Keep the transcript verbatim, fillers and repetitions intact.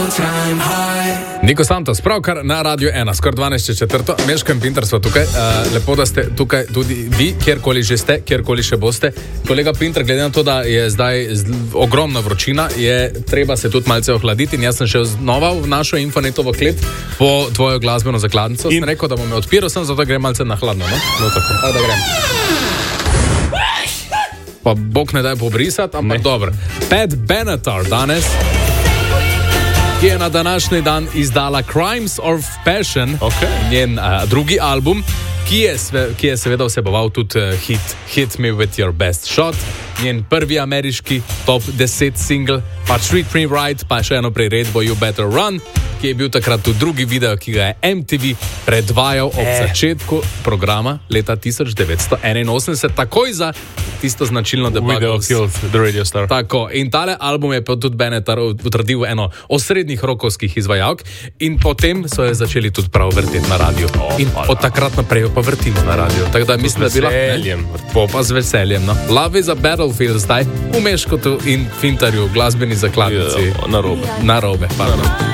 Niko Santos, pravkar na Radio ena, skoraj dvanajst četrto, Meško in Pinter smo tukaj. Uh, lepo, da ste tukaj tudi vi, kjerkoli že ste, kjerkoli še boste. Kolega Pinter, glede na to, da je zdaj ogromna vročina, je treba se tudi malce ohladiti. In jaz sem šel znova v našo Infonetovo klet po tvojo glasbeno zakladnico. In sem rekel, da bom jo odpiral, sem zato grem malce na hladno. No? No, tako. Aj, da grem. Pa Bog ne daj pobrisati, ampak dobro. Pat Benatar danes, ki je na današnji dan izdala Crimes of Passion, okay. Njen uh, drugi album, ki je, sve, ki je seveda vseboval tudi uh, hit Hit Me With Your Best Shot, njen prvi ameriški top deset single, pa Treat Me Right, pa še eno priredbo You Better Run, ki je bil takrat tudi drugi video, ki ga je M T V predvajal ob eh. začetku programa leta tisoč devetsto enainosemdeset, takoj za tisto značilno debato. Video killed the radio star. Tako, in tale album je pa tudi Benatar utrdil eno osrednjih rokovskih izvajalk in potem so je začeli tudi prav vrteti na radio. Oh, in od takrat naprej pa vrtimo na radio. Tako da mislim, da je bila... Z veseljem. Po pa z veseljem, no. Love is a Battlefield zdaj v Meškotu in Fintarju, glasbeni zakladnici. Ja, narobe. Narobe, pardon.